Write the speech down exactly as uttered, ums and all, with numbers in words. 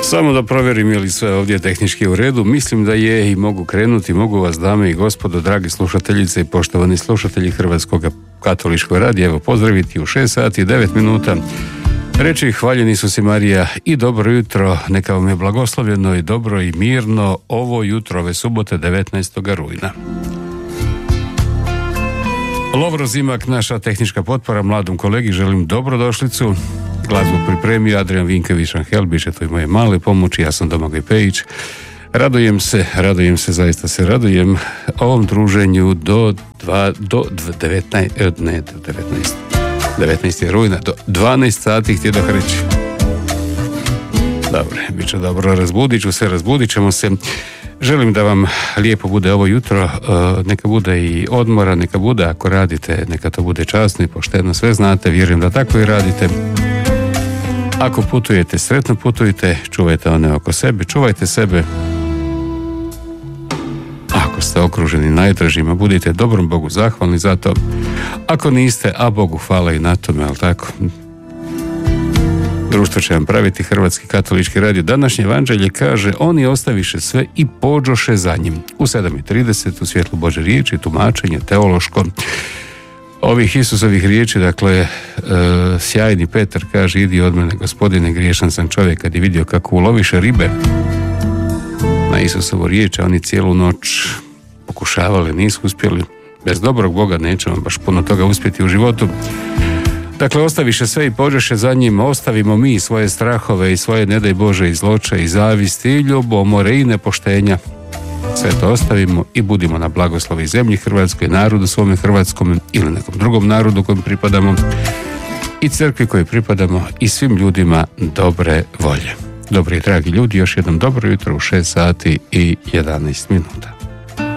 Samo da provjerim je li sve ovdje tehnički u redu. Mislim da je i mogu krenuti. Mogu vas, dame i gospodo, dragi slušateljice i poštovani slušatelji Hrvatskog katoličkog radija, evo pozdraviti u šest sati i devet minuta. Reći hvaljeni su si Marija i dobro jutro, neka vam je blagoslovljeno i dobro i mirno ovo jutro ove subote devetnaestog rujna. Lovro Zimak, naša tehnička potpora, mladom kolegi želim dobrodošlicu. Glazbu pripremio Adrian Vinkević Angel, biše to i moje male pomoći, ja sam Domagoj Pejić. Radujem se, radujem se, zaista se radujem ovom druženju do, dva, do devetnaest, ne, do devetnaest, devetnaestog rujna, do dvanaest sati htjedoh reći. Dobro, bit će dobro, razbudit ću se, razbudit ćemo se. Želim da vam lijepo bude ovo jutro, neka bude i odmora, neka bude ako radite, neka to bude časno i pošteno, sve znate, vjerujem da tako i radite. Ako putujete, sretno putujte, čuvajte one oko sebe, čuvajte sebe. Ako ste okruženi najdražima, budite dobrom Bogu zahvalni za to. Ako niste, a Bogu hvala i na tome, ali tako? Društvo će vam praviti Hrvatski katolički radio. Današnje evanđelje kaže: oni ostaviše sve i pođoše za njim. U sedam i trideset u svjetlu Božje riječi, tumačenje teološko ovih Isusovih riječi, dakle, e, sjajni Petar kaže: idi od mene, Gospodine, griješan sam čovjek. Kad je vidio kako uloviše ribe na Isusovu riječ, oni cijelu noć pokušavali, nisu uspjeli. Bez dobrog Boga nećemo baš puno toga uspjeti u životu. Dakle, ostaviše sve i pođeše za njim. Ostavimo mi svoje strahove i svoje, ne daj Bože, i zloče i zavisti i ljubomore i nepoštenja. Sve to ostavimo i budimo na blagoslovi zemlji Hrvatskoj, narodu svome hrvatskom ili nekom drugom narodu kojem pripadamo, i crkvi kojoj pripadamo, i svim ljudima dobre volje. Dobri i dragi ljudi, još jednom dobro jutro u šest sati i jedanaest minuta.